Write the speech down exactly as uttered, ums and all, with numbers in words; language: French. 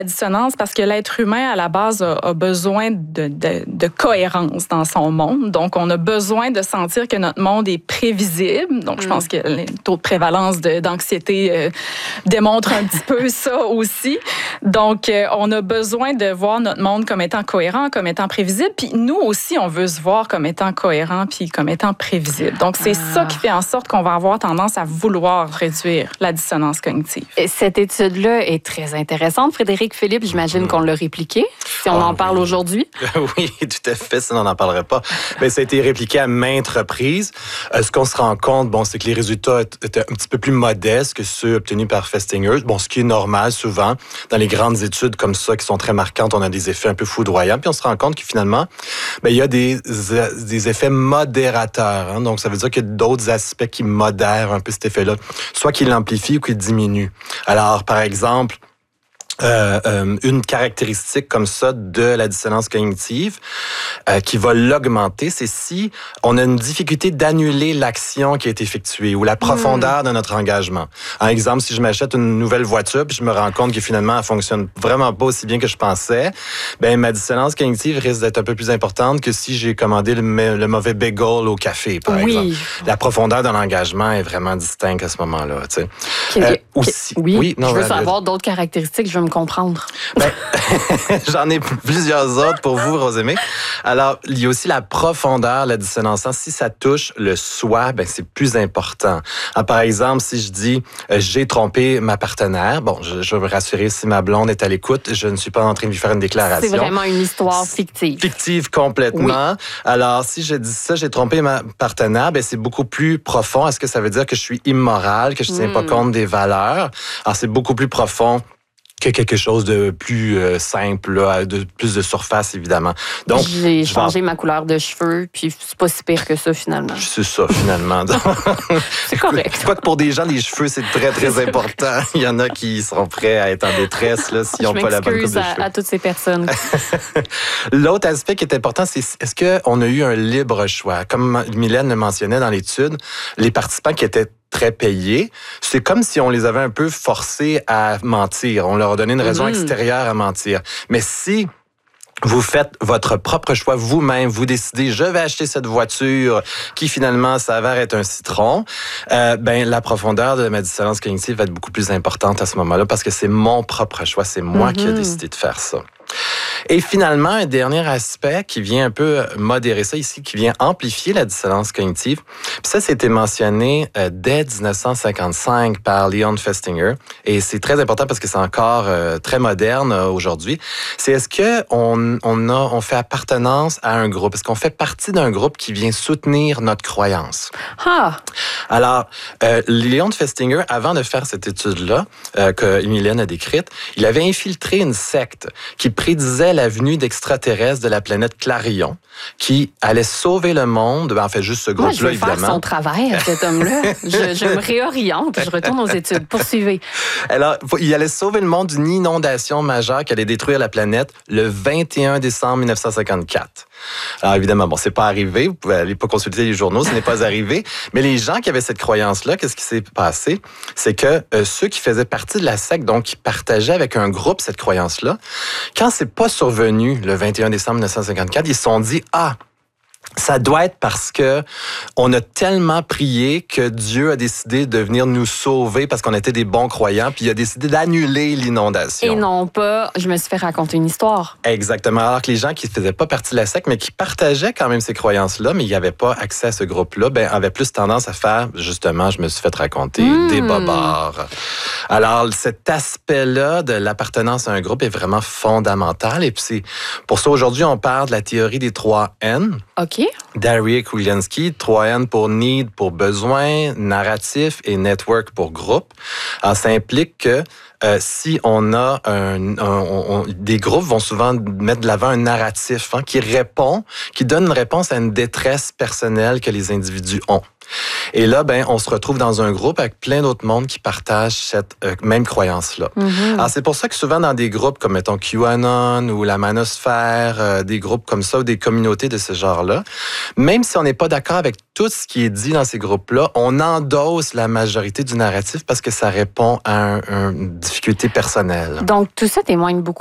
Dissonance parce que l'être humain, à la base, a, a besoin de, de, de cohérence dans son monde. Donc, on a besoin de sentir que notre monde est prévisible. Donc, mm. je pense que le taux de prévalence de, d'anxiété euh, démontre un petit peu ça aussi. Donc, euh, on a besoin de voir notre monde comme étant cohérent, comme étant prévisible. Puis nous aussi, on veut se voir comme étant cohérent puis comme étant prévisible. Donc, c'est ah. ça qui fait en sorte qu'on va avoir tendance à vouloir réduire la dissonance cognitive. Et cette étude-là est très intéressante, Frédéric Philippe, j'imagine mmh. qu'on l'a répliqué, si on oh, en parle oui. aujourd'hui. Oui, tout à fait, sinon on n'en parlerait pas. Mais ça a été répliqué à maintes reprises. Euh, ce qu'on se rend compte, bon, c'est que les résultats étaient un petit peu plus modestes que ceux obtenus par Festinger. Bon, ce qui est normal souvent dans les grandes études comme ça qui sont très marquantes, on a des effets un peu foudroyants. Puis on se rend compte que finalement, ben, il y a des, des effets modérateurs. Hein? Donc ça veut dire qu'il y a d'autres aspects qui modèrent un peu cet effet-là, soit qui l'amplifient ou qui le diminuent. Alors, par exemple, Euh, euh, une caractéristique comme ça de la dissonance cognitive euh, qui va l'augmenter, c'est si on a une difficulté d'annuler l'action qui a été effectuée ou la profondeur mmh. de notre engagement. Un exemple, si je m'achète une nouvelle voiture puis je me rends compte que finalement elle fonctionne vraiment pas aussi bien que je pensais, ben ma dissonance cognitive risque d'être un peu plus importante que si j'ai commandé le, le mauvais bagel au café, par oui. exemple. La profondeur de l'engagement est vraiment distincte à ce moment-là. Tu sais. Okay. Euh, aussi, oui, oui non, je veux savoir le... d'autres caractéristiques, je veux me comprendre. Ben, j'en ai plusieurs autres pour vous, Rosemée. Alors, il y a aussi la profondeur, la dissonance. Si ça touche le soi, ben c'est plus important. Alors, par exemple, si je dis euh, j'ai trompé ma partenaire, bon, je, je veux me rassurer si ma blonde est à l'écoute, je ne suis pas en train de lui faire une déclaration. C'est vraiment une histoire fictive. Fictive complètement. Oui. Alors, si je dis ça, j'ai trompé ma partenaire, ben c'est beaucoup plus profond. Est-ce que ça veut dire que je suis immoral, que je ne tiens mm. pas compte des valeurs? Alors, c'est beaucoup plus profond que quelque chose de plus euh, simple, là, de plus de surface, évidemment. Donc, j'ai changé vais... ma couleur de cheveux, puis c'est pas si pire que ça, finalement. C'est ça, finalement. C'est correct. Je crois que pour des gens, les cheveux, c'est très, très important. Il y en a qui seront prêts à être en détresse là, s'ils n'ont pas la bonne coupe de cheveux. Je m'excuse à toutes ces personnes. L'autre aspect qui est important, c'est est-ce qu'on a eu un libre choix? Comme Mylène le mentionnait dans l'étude, les participants qui étaient très payés, c'est comme si on les avait un peu forcés à mentir. On leur a donné une raison mm-hmm. extérieure à mentir. Mais si vous faites votre propre choix vous-même, vous décidez, je vais acheter cette voiture qui finalement s'avère être un citron, euh, ben la profondeur de ma dissonance cognitive va être beaucoup plus importante à ce moment-là parce que c'est mon propre choix, c'est moi mm-hmm. qui ai décidé de faire ça. Et finalement, un dernier aspect qui vient un peu modérer ça ici, qui vient amplifier la dissonance cognitive. Puis ça, c'était mentionné euh, dès dix-neuf cent cinquante-cinq par Leon Festinger. Et c'est très important parce que c'est encore euh, très moderne euh, aujourd'hui. C'est est-ce qu'on on a, on fait appartenance à un groupe? Est-ce qu'on fait partie d'un groupe qui vient soutenir notre croyance? Ah! Alors, euh, Leon Festinger, avant de faire cette étude-là, euh, que Mylène a décrite, il avait infiltré une secte qui prédisait la venue d'extraterrestres de la planète Clarion, qui allait sauver le monde. Ben, en fait, juste ce groupe-là, Moi, je vais évidemment. faire son travail à cet homme-là. je, je me réoriente, je retourne aux études. Poursuivez. Alors, il allait sauver le monde d'une inondation majeure qui allait détruire la planète le vingt et un décembre dix-neuf cent cinquante-quatre. Alors, évidemment, bon, c'est pas arrivé. Vous pouvez aller pas consulter les journaux, ce n'est pas arrivé. Mais les gens qui avaient cette croyance-là, qu'est-ce qui s'est passé? C'est que euh, ceux qui faisaient partie de la secte, donc qui partageaient avec un groupe cette croyance-là, quand c'est pas survenu le vingt et un décembre dix-neuf cent cinquante-quatre, ils se sont dit, ah, ça doit être parce que on a tellement prié que Dieu a décidé de venir nous sauver parce qu'on était des bons croyants, puis il a décidé d'annuler l'inondation. Et non pas, je me suis fait raconter une histoire. Exactement. Alors que les gens qui ne faisaient pas partie de la secte, mais qui partageaient quand même ces croyances-là, mais ils n'avaient pas accès à ce groupe-là, ben avaient plus tendance à faire, justement, je me suis fait raconter mmh. des bobards. Alors, cet aspect-là de l'appartenance à un groupe est vraiment fondamental. Et puis, c'est pour ça, aujourd'hui, on parle de la théorie des trois N. OK. Darius Williamsky, trois N pour need, pour besoin, narratif et network pour groupe. Alors, ça implique que euh, si on a un, un on, on, des groupes vont souvent mettre de l'avant un narratif hein, qui répond, qui donne une réponse à une détresse personnelle que les individus ont. Et là, ben, on se retrouve dans un groupe avec plein d'autres mondes qui partagent cette euh, même croyance-là. Mm-hmm. Alors, c'est pour ça que souvent dans des groupes comme, mettons, QAnon ou la Manosphère, euh, des groupes comme ça ou des communautés de ce genre-là, même si on n'est pas d'accord avec tout ce qui est dit dans ces groupes-là, on endosse la majorité du narratif parce que ça répond à un, une difficulté personnelle. Donc, tout ça témoigne beaucoup